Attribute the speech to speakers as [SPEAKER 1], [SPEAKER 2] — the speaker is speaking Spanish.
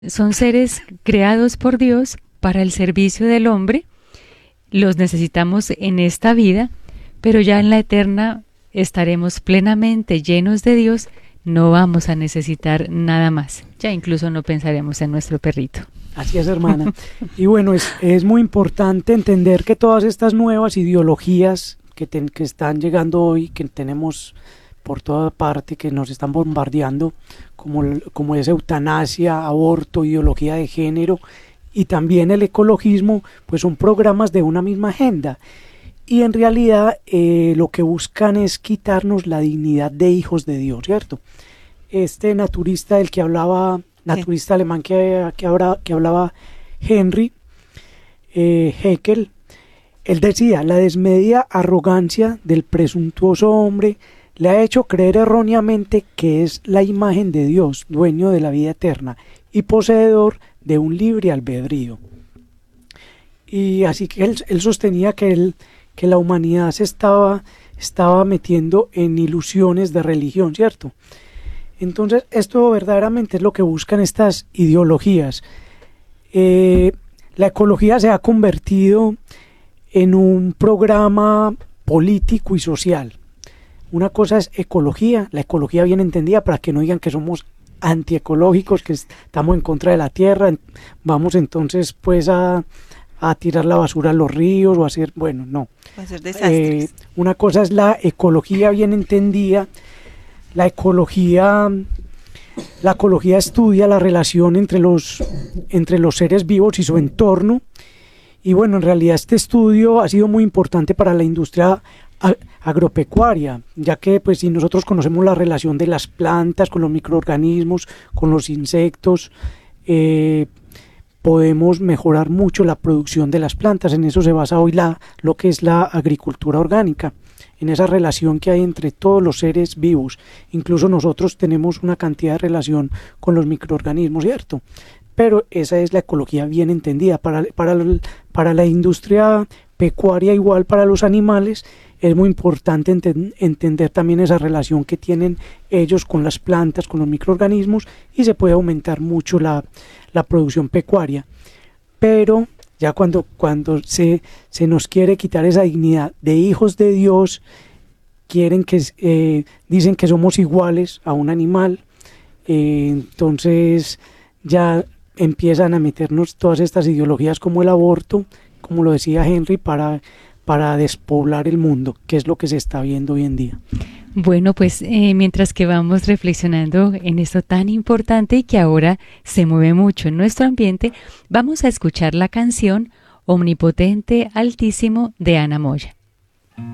[SPEAKER 1] Son seres creados por Dios para el servicio del hombre, los necesitamos en esta vida, pero ya en la eterna estaremos plenamente llenos de Dios, no vamos a necesitar nada más. Ya incluso no pensaremos en nuestro perrito.
[SPEAKER 2] Así es, hermana. Y bueno, es muy importante entender que todas estas nuevas ideologías que están llegando hoy, que tenemos por toda parte, que nos están bombardeando, como es eutanasia, aborto, ideología de género y también el ecologismo, pues son programas de una misma agenda. Y en realidad lo que buscan es quitarnos la dignidad de hijos de Dios, ¿cierto? Este naturista del que hablaba, naturista alemán que hablaba Henry Heckel, él decía: la desmedida arrogancia del presuntuoso hombre le ha hecho creer erróneamente que es la imagen de Dios, dueño de la vida eterna y poseedor de un libre albedrío. Y así que él sostenía que la humanidad se estaba metiendo en ilusiones de religión, ¿cierto? Entonces esto verdaderamente es lo que buscan estas ideologías. La ecología se ha convertido en un programa político y social. Una cosa es ecología, la ecología bien entendida, para que no digan que somos antiecológicos, que estamos en contra de la tierra, vamos entonces pues a tirar la basura a los ríos o a hacer, bueno, no.
[SPEAKER 3] A hacer desastres.
[SPEAKER 2] Una cosa es la ecología bien entendida. La ecología estudia la relación entre los seres vivos y su entorno. Y bueno, en realidad este estudio ha sido muy importante para la industria agropecuaria, ya que pues si nosotros conocemos la relación de las plantas con los microorganismos, con los insectos, podemos mejorar mucho la producción de las plantas. En eso se basa hoy lo que es la agricultura orgánica, en esa relación que hay entre todos los seres vivos. Incluso nosotros tenemos una cantidad de relación con los microorganismos, ¿cierto? Pero esa es la ecología bien entendida. Para la industria pecuaria, igual para los animales, es muy importante entender también esa relación que tienen ellos con las plantas, con los microorganismos, y se puede aumentar mucho la producción pecuaria. Pero ya cuando se nos quiere quitar esa dignidad de hijos de Dios, dicen que somos iguales a un animal, entonces ya empiezan a meternos todas estas ideologías como el aborto, como lo decía Henry, para despoblar el mundo, que es lo que se está viendo hoy en día.
[SPEAKER 1] Bueno, pues mientras que vamos reflexionando en esto tan importante y que ahora se mueve mucho en nuestro ambiente, vamos a escuchar la canción Omnipotente Altísimo de Ana Moya.